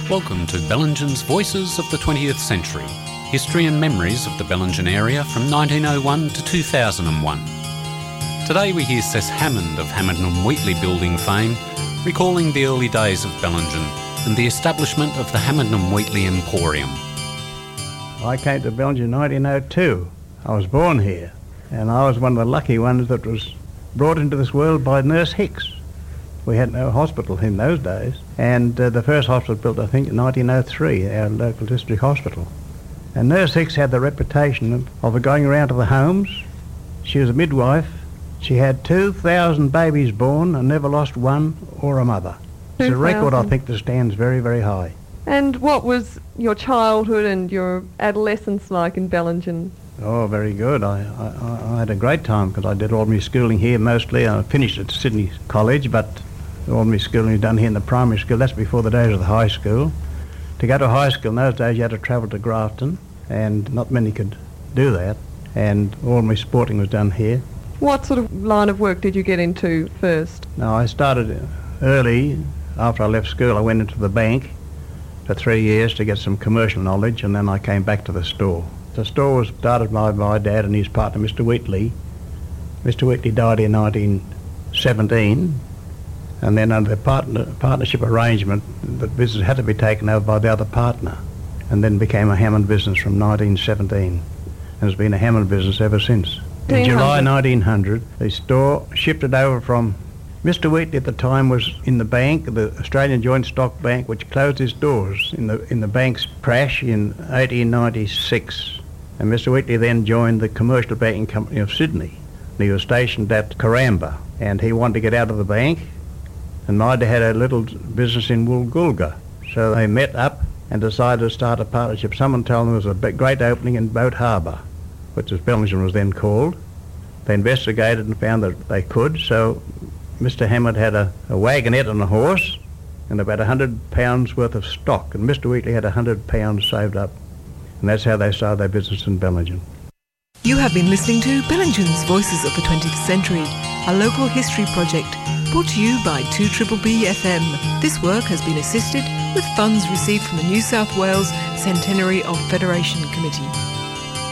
Welcome to Bellingen's Voices of the 20th Century, history and memories of the Bellingen area from 1901 to 2001. Today we hear Cess Hammond of Hammond and Wheatley building fame, recalling the early days of Bellingen and the establishment of the Hammond and Wheatley Emporium. I came to Bellingen in 1902. I was born here, and I was one of the lucky ones that was brought into this world by Nurse Hicks. We had no hospital in those days, and the first hospital built, I think, in 1903, our local district hospital. And Nurse Hicks had the reputation of going around to the homes. She was a midwife. She had 2,000 babies born and never lost one or a mother. It's a record, I think, that stands very, very high. And what was your childhood and your adolescence like in Bellingen? Oh, very good. I had a great time because I did all my schooling here mostly. I finished at Sydney College, but all my schooling was done here in the primary school. That's before the days of the high school. To go to high school in those days, you had to travel to Grafton, and not many could do that. And all my sporting was done here. What sort of line of work did you get into first? Now, I started early. After I left school, I went into the bank for 3 years to get some commercial knowledge, and then I came back to the store. The store was started by my dad and his partner, Mr. Wheatley. Mr. Wheatley died in 1917, and then under the partnership arrangement, the business had to be taken over by the other partner, and then became a Hammond business from 1917, and it's been a Hammond business ever since. In July 1900, the store shifted over from Mr. Wheatley at the time was in the bank, the Australian Joint Stock Bank, which closed its doors in the bank's crash in 1896. And Mr. Wheatley then joined the Commercial Banking Company of Sydney. He was stationed at Karamba, and he wanted to get out of the bank. And my dad had a little business in Woolgoolga. So they met up and decided to start a partnership. Someone told them there was a great opening in Boat Harbour, which as Bellingen was then called. They investigated and found that they could, so Mr. Hammond had a wagonette and a horse and about £100 worth of stock, and Mr. Wheatley had £100 saved up, and that's how they started their business in Bellingen. You have been listening to Bellingen's Voices of the 20th Century, a local history project brought to you by 2BBB FM. This work has been assisted with funds received from the New South Wales Centenary of Federation Committee.